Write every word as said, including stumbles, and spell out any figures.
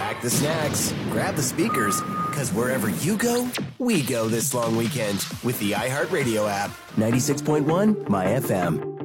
Pack the snacks, grab the speakers, because wherever you go, we go this long weekend with the iHeartRadio app. ninety-six point one My F M.